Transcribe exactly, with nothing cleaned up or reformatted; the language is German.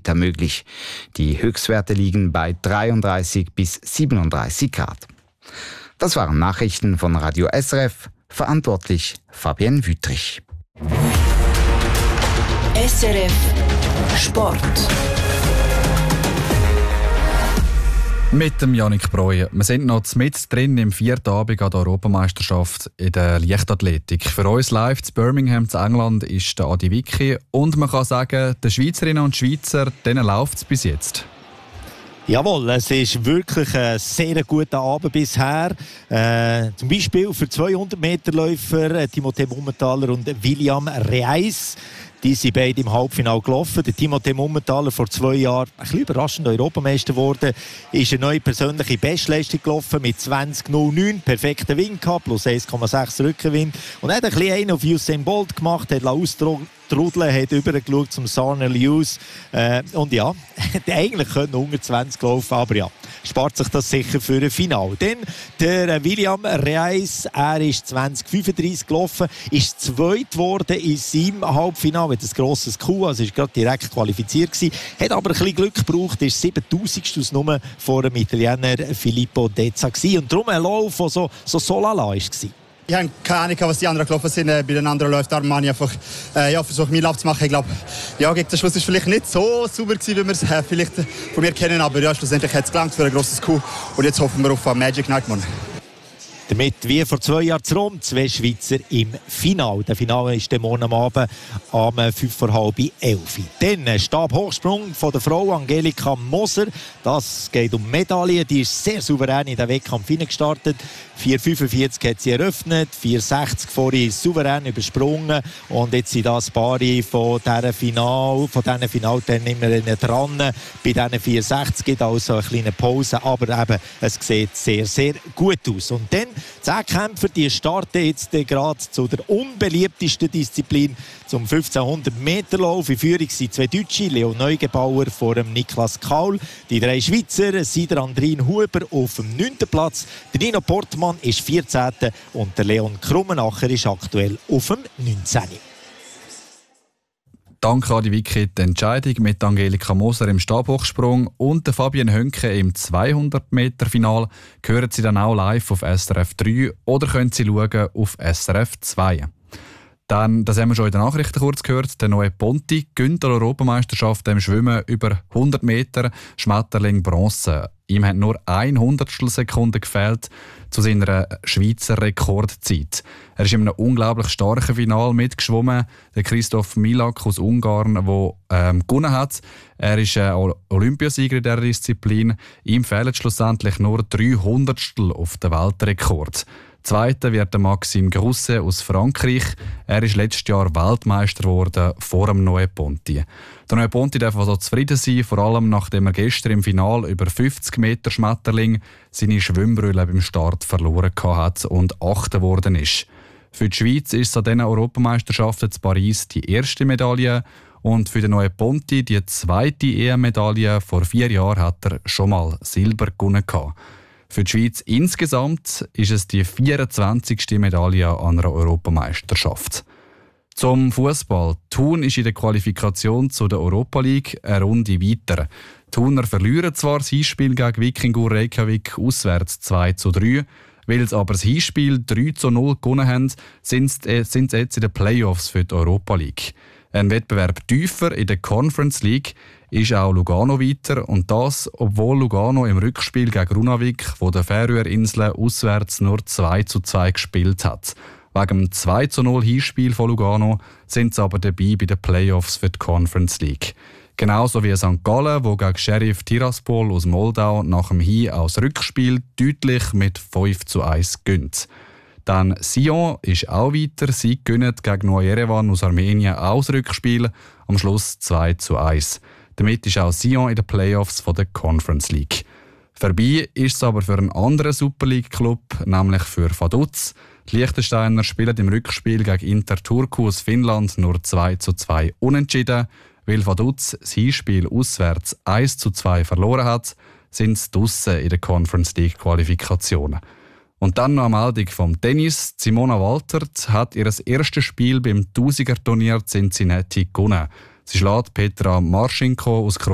Meter möglich. Die Höchstwerte liegen bei dreiunddreißig bis siebenunddreißig Grad. Das waren Nachrichten von Radio S R F, verantwortlich Fabienne Wüttrich. S R F Sport. Mit dem Yannick Breuer. Wir sind noch mit drin im vierten Abend an der Europameisterschaft in der Leichtathletik. Für uns live zu Birmingham zu England ist der Adi Wicki. Und man kann sagen, den Schweizerinnen und Schweizer, denen läuft es bis jetzt. Jawohl, es ist wirklich ein sehr guter Abend bisher. Äh, zum Beispiel für zweihundert Meter Läufer Timothée Mumenthaler und William Reis. Die sind beide im Halbfinale gelaufen. Der Timothée Mumenthaler vor zwei Jahren ein bisschen überraschend Europameister geworden. Ist eine neue persönliche Bestleistung gelaufen mit zwanzig null neun. Perfekten Wind gehabt, plus eins Komma sechs Rückenwind. Und er hat ein bisschen einen auf Usain Bolt gemacht, hat austrudeln, hat übergeschaut zum Sarner Lewis. Äh, und ja, hätte eigentlich können unter zwanzig laufen, aber ja, spart sich das sicher für ein Finale. Dann der William Reis, er ist zwanzig fünfunddreißig gelaufen, ist zweit geworden in seinem Halbfinale mit einem grosses Coup, also ist gerade direkt qualifiziert gewesen, hat aber ein bisschen Glück gebraucht, ist siebentausendstel Nummer vor dem Italiener Filippo Dezza gewesen. Und darum ein Lauf, der so, so solala war. Ich habe keine Ahnung, was die anderen gelaufen sind. Bei den anderen läuft Armani einfach äh, ja, versucht, meinen Lauf zu machen. Ich glaube, ja, gegen den Schluss war es vielleicht nicht so sauber gewesen, wie wir es äh, vielleicht von mir kennen. Aber ja, schlussendlich hat es gelangt für ein grosses Coup. Und jetzt hoffen wir auf einen Magic Night morgen. Damit wie vor zwei Jahren zu Rom, zwei Schweizer im Finale. Der Finale ist morgen am Abend um fünf vor halb elf. Dann Stabhochsprung von der Frau Angelika Moser. Das geht um Medaillen. Die ist sehr souverän in den Wettkampf gestartet. vier fünfundvierzig hat sie eröffnet, vier sechzig vorhin souverän übersprungen. Und jetzt sind das Paar von diesen Final, von diesen Finalteilnehmerinnen dran. Bei diesen vier sechzig gibt also eine kleine Pause, aber eben, es sieht sehr, sehr gut aus. Und dann zehn Kämpfer, die starten jetzt gerade zu der unbeliebtesten Disziplin, zum fünfzehnhundert Meter Lauf. In Führung sind zwei Deutsche, Leo Neugebauer vor dem Niklas Kaul. Die drei Schweizer sind der Andrin Huber auf dem neunten Platz, der Nino Portmann ist vierzehnter und der Leon Krummenacher ist aktuell auf dem neunzehnten Danke an die Wiki, die Entscheidung mit Angelika Moser im Stabhochsprung und der Fabienne Hönke im zweihundert Meter Final hören Sie dann auch live auf S R F drei oder können Sie schauen auf S R F zwei. Dann, das haben wir schon in den Nachrichten kurz gehört, der neue Ponti gönnt der Europameisterschaft im Schwimmen über hundert Meter Schmetterling Bronze. Ihm hat nur ein Hundertstel Sekunde gefehlt zu seiner Schweizer Rekordzeit. Er ist in einem unglaublich starken Finale mitgeschwommen. Der Christoph Milak aus Ungarn, der ähm, gewonnen hat. Er ist äh, Olympiasieger in dieser Disziplin. Ihm fehlen schlussendlich nur drei Hundertstel auf den Weltrekord. Zweiter wird der Maxime Grousset aus Frankreich. Er ist letztes Jahr Weltmeister geworden vor dem Neue Ponti. Der Neue Ponti darf also zufrieden sein, vor allem nachdem er gestern im Finale über fünfzig Meter Schmetterling seine Schwimmbrille beim Start verloren hat und Achter geworden ist. Für die Schweiz ist es an diesen Europameisterschaften in Paris die erste Medaille und für den Neue Ponti die zweite E M-Medaille. Vor vier Jahren hat er schon mal Silber gewonnen. Für die Schweiz insgesamt ist es die vierundzwanzigste Medaille an einer Europameisterschaft. Zum Fußball. Thun ist in der Qualifikation zu der Europa League eine Runde weiter. Die Thuner verlieren zwar das Hinspiel gegen Wikingur Reykjavik auswärts zwei zu drei, weil sie aber das Hinspiel drei zu null gewonnen haben, sind sie jetzt in den Playoffs für die Europa League. Ein Wettbewerb tiefer in der Conference League ist auch Lugano weiter und das, obwohl Lugano im Rückspiel gegen Runavik, wo der Färöerinseln auswärts nur zwei zu zwei gespielt hat. Wegen dem zwei zu null Hinspiel von Lugano sind sie aber dabei bei den Playoffs für die Conference League. Genauso wie Sankt Gallen, wo gegen Sheriff Tiraspol aus Moldau nach dem Hin aus Rückspiel deutlich mit fünf zu eins gönnt. Dann Sion ist auch weiter. Sie gewinnen gegen Neu-Jerewan aus Armenien auch das Rückspiel. Am Schluss zwei zu eins. Damit ist auch Sion in den Playoffs von der Conference League. Vorbei ist es aber für einen anderen Super League-Club, nämlich für Vaduz. Die Liechtensteiner spielen im Rückspiel gegen Inter Turku aus Finnland nur zwei zu zwei unentschieden. Weil Vaduz das Hinspiel auswärts eins zu zwei verloren hat, sind sie draussen in den Conference League Qualifikationen. Und dann noch eine Meldung vom Tennis. Simona Waltert hat ihr erstes Spiel beim Tausiger-Turnier Cincinnati gewonnen. Sie schlägt Petra Marschenko aus Kroatien